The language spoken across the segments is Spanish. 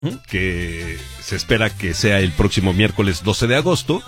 que se espera que sea el próximo miércoles 12 de agosto,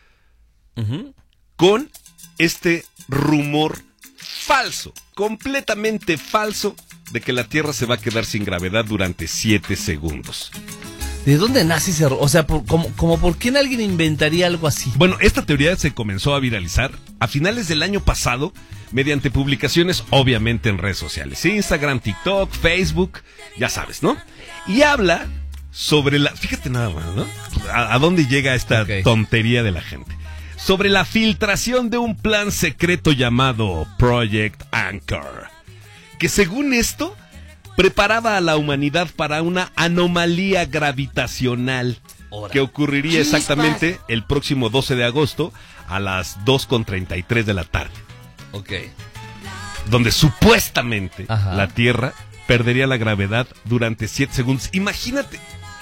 con este rumor falso, completamente falso, de que la Tierra se va a quedar sin gravedad durante 7 segundos. ¿De dónde nace ese error? O sea, como ¿por qué alguien inventaría algo así? Bueno, esta teoría se comenzó a viralizar a finales del año pasado mediante publicaciones, obviamente, en redes sociales. Instagram, TikTok, Facebook, ya sabes, ¿no? Y habla sobre la... Fíjate nada más, ¿no? ¿A dónde llega esta tontería de la gente? Sobre la filtración de un plan secreto llamado Project Anchor, que según esto preparaba a la humanidad para una anomalía gravitacional que ocurriría exactamente el próximo 12 de agosto a las 2:33 de la tarde. Ok. Donde supuestamente la Tierra perdería la gravedad durante 7 segundos. Imagínate.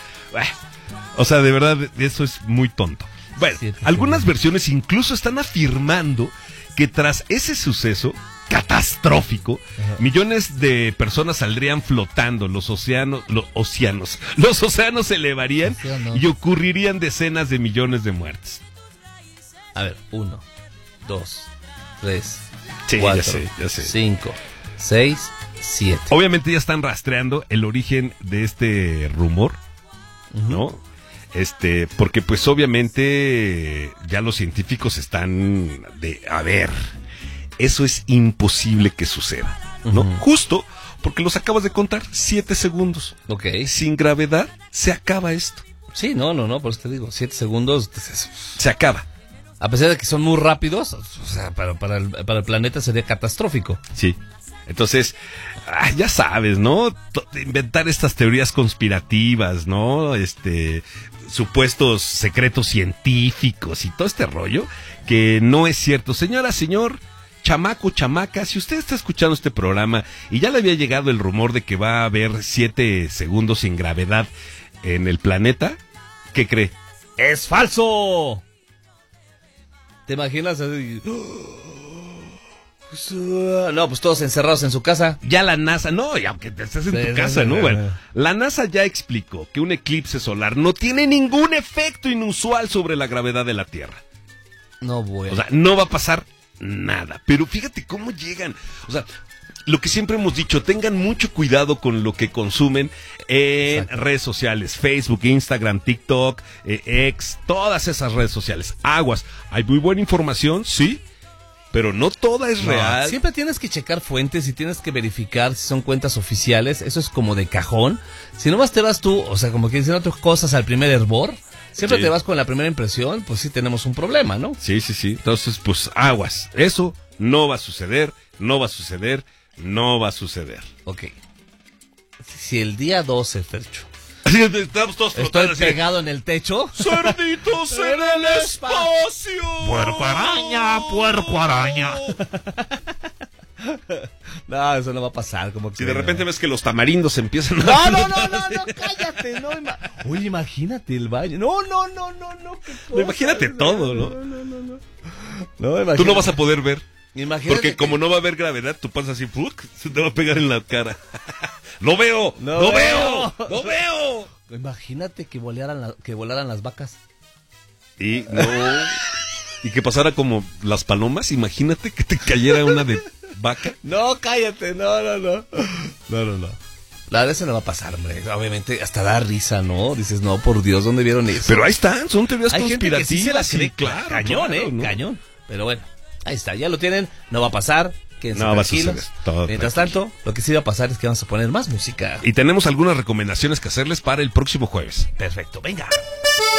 O sea, de verdad, eso es muy tonto. Bueno, algunas versiones incluso están afirmando que tras ese suceso catastrófico, millones de personas saldrían flotando, los océanos se elevarían y ocurrirían decenas de millones de muertes. A ver, 1, 2, 3, sí, 4, ya sé. 5, 6, 7. Obviamente ya están rastreando el origen de este rumor, ¿no? Porque pues obviamente ya los científicos están a ver, eso es imposible que suceda, ¿no? Justo porque los acabas de contar, 7 segundos. Ok. Sin gravedad se acaba esto. Sí, no, por eso te digo, 7 segundos se acaba. A pesar de que son muy rápidos, o sea, para el planeta sería catastrófico. Sí. Entonces, ya sabes, ¿no? Inventar estas teorías conspirativas, ¿no? Supuestos secretos científicos y todo este rollo que no es cierto. Señora, señor, chamaco, chamaca, si usted está escuchando este programa y ya le había llegado el rumor de que va a haber 7 segundos sin gravedad en el planeta, ¿qué cree? ¡Es falso! ¿Te imaginas así? No, pues todos encerrados en su casa. Ya la NASA, no, y aunque estés en tu casa, ¿no? Bueno, la NASA ya explicó que un eclipse solar no tiene ningún efecto inusual sobre la gravedad de la Tierra. No, bueno. O sea, no va a pasar nada. Pero fíjate cómo llegan. O sea, lo que siempre hemos dicho, tengan mucho cuidado con lo que consumen en redes sociales, Facebook, Instagram, TikTok, X, todas esas redes sociales. Aguas, hay muy buena información, sí, pero no toda es real. Siempre tienes que checar fuentes y tienes que verificar si son cuentas oficiales. Eso es como de cajón. Si nomás te vas tú, o sea, como que dicen otras cosas al primer hervor, siempre te vas con la primera impresión, pues sí tenemos un problema, ¿no? Sí. Entonces, pues aguas. Eso no va a suceder, no va a suceder, no va a suceder. Ok. Si el día 12, Fercho, estamos todos estoy pegado en el techo. ¡Cerditos en el espacio! ¡Puerco araña! No, eso no va a pasar. Como que si de repente ves que los tamarindos empiezan a... No, cállate. No, oye, imagínate el baño. No. Imagínate todo, ¿no? No, imagínate. Tú no vas a poder ver. Imagínate porque como no va a haber gravedad, tú pasas así, se te va a pegar en la cara. ¡No veo! Imagínate que volaran las vacas. Y que pasara como las palomas. Imagínate que te cayera una de vaca. No, cállate, no. La verdad, eso no va a pasar, hombre. Obviamente, hasta da risa, ¿no? Dices, no, por Dios, ¿dónde vieron eso? Pero ahí están, son teorías Hay conspirativas. Gente que sí se la cree, claro, cañón, ¿no? Cañón. Pero bueno, ahí está, ya lo tienen, no va a pasar. No va a suceder. Mientras tanto, lo que sí va a pasar es que vamos a poner más música. Y tenemos algunas recomendaciones que hacerles para el próximo jueves. Perfecto, venga.